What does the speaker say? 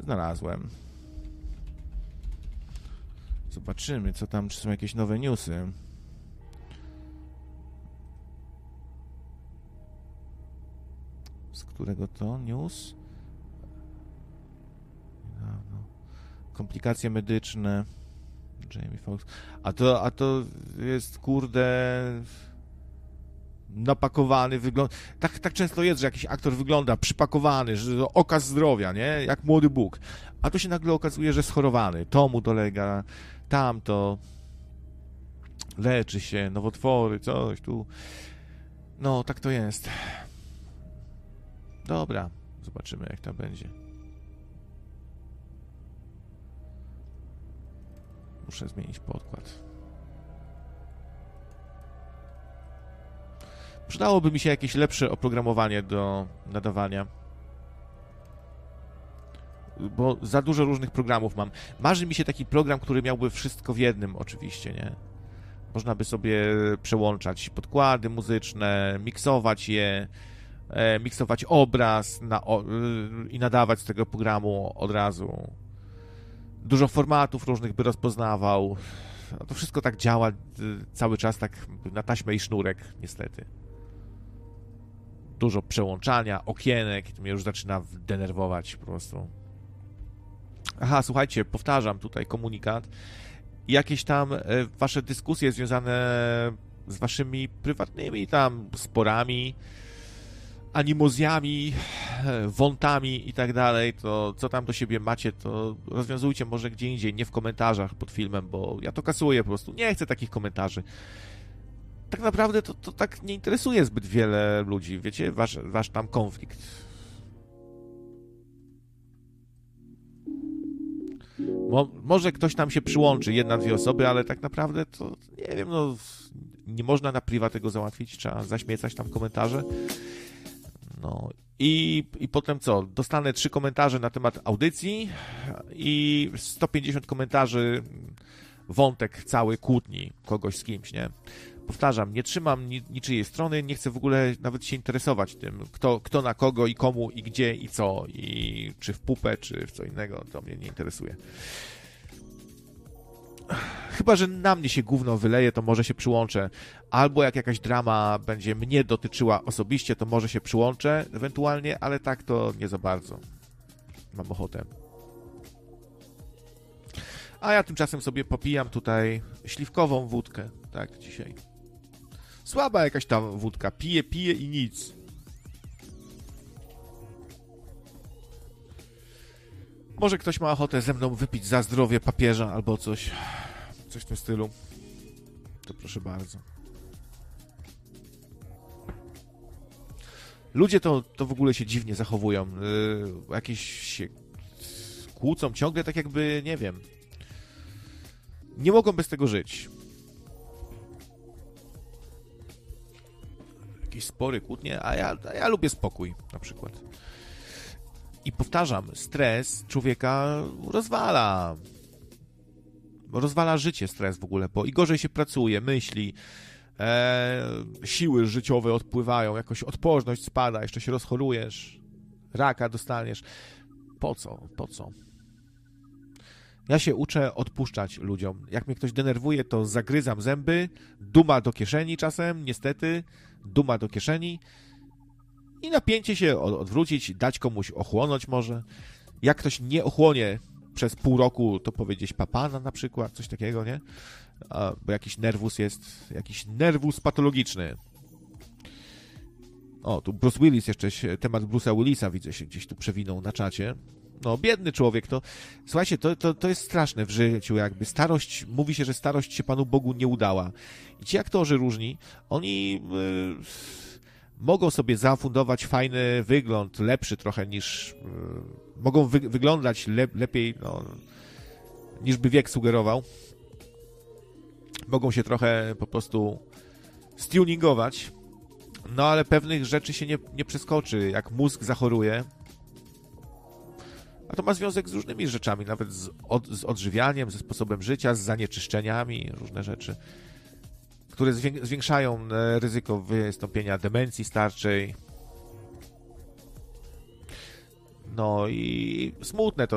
znalazłem. Zobaczymy, co tam, czy są jakieś nowe newsy. Z którego to news? Komplikacje medyczne. Jamie Foxx. A to jest, kurde, napakowany, wygląda... Tak często jest, że jakiś aktor wygląda przypakowany, że okaz zdrowia, nie? Jak młody Bóg. A tu się nagle okazuje, że schorowany. To mu dolega, tamto. Leczy się, nowotwory, coś tu. No, tak to jest. Dobra, zobaczymy, jak to będzie. Muszę zmienić podkład. Przydałoby mi się jakieś lepsze oprogramowanie do nadawania. Bo za dużo różnych programów mam. Marzy mi się taki program, który miałby wszystko w jednym, oczywiście, nie? Można by sobie przełączać podkłady muzyczne, miksować je, miksować obraz i nadawać z tego programu od razu. Dużo formatów różnych by rozpoznawał. No to wszystko tak działa cały czas tak na taśmę i sznurek, niestety. Dużo przełączania, okienek, to mnie już zaczyna denerwować po prostu. Aha, słuchajcie, powtarzam tutaj komunikat. Jakieś tam wasze dyskusje związane z waszymi prywatnymi tam sporami, animozjami, wątami i tak dalej, to co tam do siebie macie, to rozwiązujcie może gdzie indziej, nie w komentarzach pod filmem, bo ja to kasuję po prostu. Nie chcę takich komentarzy. Tak naprawdę to tak nie interesuje zbyt wiele ludzi, wiecie, wasz tam konflikt. Może ktoś tam się przyłączy, 1-2 osoby, ale tak naprawdę to, nie wiem, no nie można na priwa tego załatwić, trzeba zaśmiecać tam komentarze. No i potem co? Dostanę 3 komentarze na temat audycji i 150 komentarzy, wątek cały kłótni kogoś z kimś, nie? Powtarzam, nie trzymam niczyjej strony, nie chcę w ogóle nawet się interesować tym, kto na kogo i komu i gdzie i co, i czy w pupę, czy w co innego, to mnie nie interesuje. Chyba że na mnie się gówno wyleje, to może się przyłączę. Albo jak jakaś drama będzie mnie dotyczyła osobiście, to może się przyłączę ewentualnie, ale tak to nie za bardzo. Mam ochotę. A ja tymczasem sobie popijam tutaj śliwkową wódkę, tak, dzisiaj. Słaba jakaś tam wódka, piję i nic. Może ktoś ma ochotę ze mną wypić za zdrowie papieża albo coś w tym stylu. To proszę bardzo. Ludzie to w ogóle się dziwnie zachowują. Jakieś się kłócą ciągle, tak jakby, nie wiem. Nie mogą bez tego żyć. Jakieś spory, kłótnie, a ja lubię spokój, na przykład. I powtarzam, stres człowieka rozwala. Rozwala życie stres w ogóle, bo i gorzej się pracuje, myśli, siły życiowe odpływają, jakoś odporność spada, jeszcze się rozchorujesz, raka dostaniesz. Po co? Ja się uczę odpuszczać ludziom. Jak mnie ktoś denerwuje, to zagryzam zęby, duma do kieszeni czasem, niestety, duma do kieszeni i napięcie się odwrócić, dać komuś ochłonąć może. Jak ktoś nie ochłonie przez pół roku, to powiedzieć papana na przykład, coś takiego, nie? Bo jakiś nerwus patologiczny. O, tu Bruce Willis jeszcze, temat Bruce'a Willisa widzę się gdzieś tu przewinął na czacie. No, biedny człowiek, to... Słuchajcie, to jest straszne w życiu, jakby starość... Mówi się, że starość się Panu Bogu nie udała. I ci aktorzy różni, oni mogą sobie zafundować fajny wygląd, lepszy trochę niż... mogą wyglądać lepiej, no, niż by wiek sugerował. Mogą się trochę po prostu stuningować, no ale pewnych rzeczy się nie przeskoczy, jak mózg zachoruje. A to ma związek z różnymi rzeczami, nawet z odżywianiem, ze sposobem życia, z zanieczyszczeniami, różne rzeczy, które zwiększają ryzyko wystąpienia demencji starczej. No i smutne